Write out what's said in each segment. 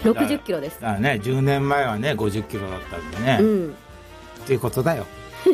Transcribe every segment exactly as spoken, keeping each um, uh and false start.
ろくじゅっキロです。 だからね、じゅうねんまえはねごじゅっキロだったんでね、 うん、 っていうことだよ、ね、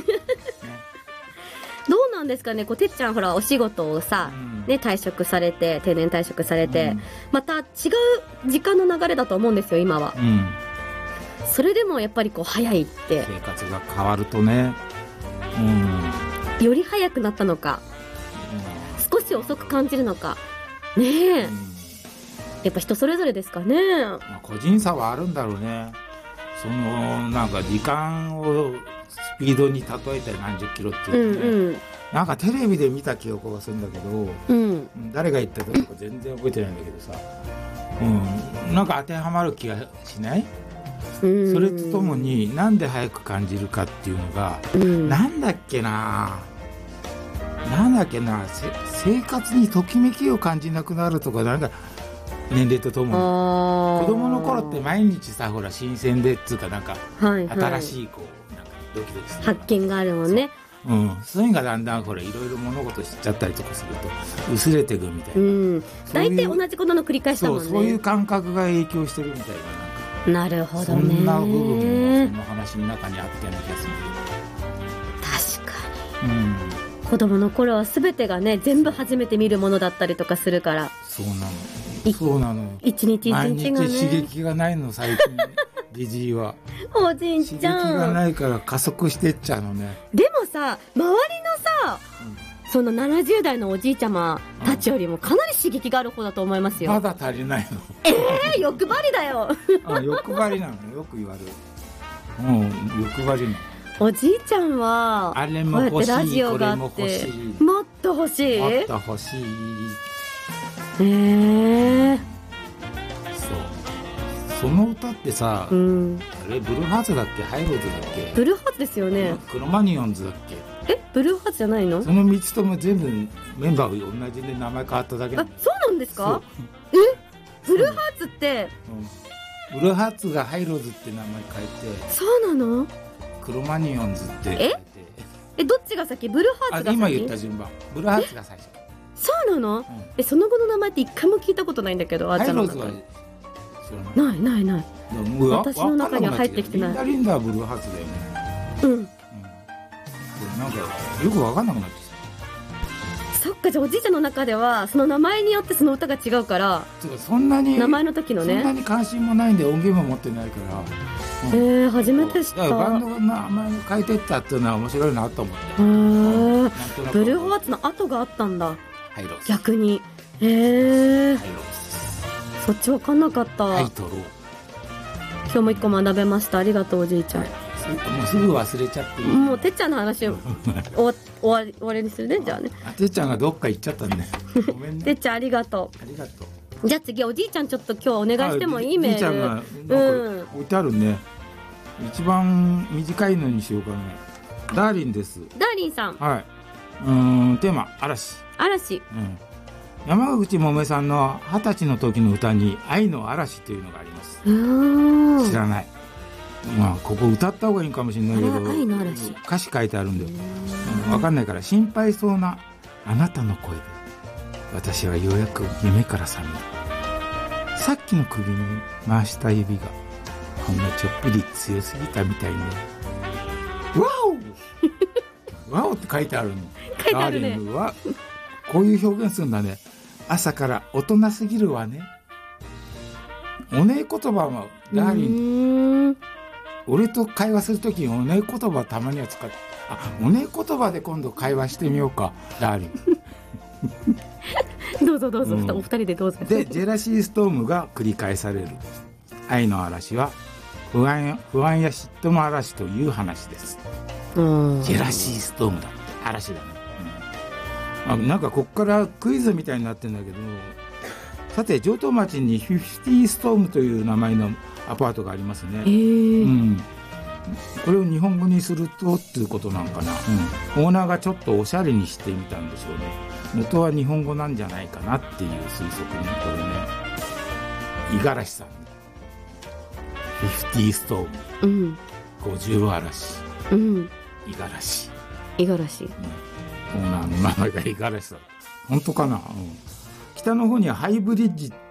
どうなんですかね。こうてっちゃんほらお仕事をさ、うんね、退職されて定年退職されて、うん、また違う時間の流れだと思うんですよ今は、うん、それでもやっぱりこう早いって生活が変わるとね、 うん、より早くなったのか、うん、少し遅く感じるのかねえ、うん、やっぱ人それぞれですかね、まあ、個人差はあるんだろうね。そのなんか時間をスピードに例えて何十キロっていうね、うんうん、なんかテレビで見た記憶がするんだけど、うん、誰が言ったか全然覚えてないんだけどさ、うん、なんか当てはまる気がしない？うん、それとともになんで早く感じるかっていうのが、うん、なんだっけななんだっけな生活にときめきを感じなくなるとか、なんか年齢とともに子供の頃って毎日さほら新鮮でっつうかなんか新しいこうなんかドキドキする発見があるもんね。 そう、うん、そういうのがだんだんほらいろいろ物事知っちゃったりとかすると薄れていくみたいな、うん、 大体同じことの繰り返しだもんね。 そう、そういう感覚が影響してるみたいな、 なんかなるほどね。 そんな部分もその話の中にあったような気がする。 確かに、うん、子供の頃は全てがね全部初めて見るものだったりとかするから。 そうなのそうなの一日一日がね毎日刺激がないの最近ジジイはおじいちゃん刺激がないから加速してっちゃうのね。 でもさ周りのさ、うん、そのななじゅう代のおじいちゃまたちよりもかなり刺激がある方だと思いますよ。 まだ足りないの。 えー、欲張りだよあ欲張りなのよく言われる。うん欲張りなの。 おじいちゃんはあれも欲しいラジオがあってこれも欲しいもっと欲しいもっと欲しい。 えー、 そうその歌ってさ、うん、あれブルーハーツだっけハイローズだっけ。 ブルーハーツですよね。 クロマニオンズだっけ。 えブルーハーツじゃないの。 そのみっつとも全部メンバー同じで名前変わっただけ。 あそうなんですか。えブルーハーツって、 うん、ブルーハーツがハイローズって名前変えて。 そうなの。 クロマニオンズってええどっちが先。ブルーハーツが先。 今言った順番ブルーハーツが最初。 そうなの、うん、えその後の名前って一回も聞いたことないんだけど。あーちゃんの中でないないない。私の中には入ってきてない。 リンダリンダはブルーハーツだよね。うん、うん、なんかよく分かんなくなってきた。そっかじゃあおじいちゃんの中ではその名前によってその歌が違うからそんなに名前の時のねそんなに関心もないんで音源も持ってないから、 うん、えー、初めて知った。 バンドの名前を変えてったっていうのは面白いなと思って。 へーブルーハーツの後があったんだ逆に。へえー、そっち分かんなかった。 はいとろう今日も一個学べました。ありがとうおじいちゃん。 もうすぐ忘れちゃってる。 もうてっちゃんの話を終わ終わり終わりにするねじゃあね。 あてっちゃんがどっか行っちゃったんでごめんね。 てっちゃんありがとう。ありがとう。じゃあ次おじいちゃんちょっと今日お願いしてもいいメール。 おじいちゃんがなんか置いてあるね、うん、一番短いのにしようかね。ダーリンです。 ダーリンさん。 はい。うーんテーマ嵐。 嵐、うん、 山口百恵さんの二十歳の時の歌に愛の嵐というのがあります。知らない。まあここ歌った方がいいかもしれないけど愛の嵐歌詞書いてあるんだよ。分かんないから心配そうなあなたの声で私はようやく夢から覚めた。さっきの首に回した指がほんのちょっぴり強すぎたみたいね。ワオワオって書いてあるの。 書いてあるね。 ダーリングはこういう表現するんだね。朝から大人すぎるわね。おねえ言葉もダーリン俺と会話するときにおねえ言葉たまには使ってあおねえ言葉で今度会話してみようかダーリンどうぞどうぞ、うん、お二人でどうぞ。 でジェラシーストームが繰り返される。愛の嵐は不安や不安や嫉妬の嵐という話です。ジェラシーストームだって嵐だね、うん、あなんかこっからクイズみたいになってるんだけどさて城東町にフィフティーストームという名前のアパートがありますね、えーうん、これを日本語にするとっていうことなんかな、うん、オーナーがちょっとおしゃれにしてみたんでしょうね。元は日本語なんじゃないかなっていう推測ね。これね五十嵐さんフィフティーストーム、うん、五十嵐、うん、五十嵐五十嵐、うん、 オーナーの名前が五十嵐さん本当かな、うん、北の方にはハイブリッジっ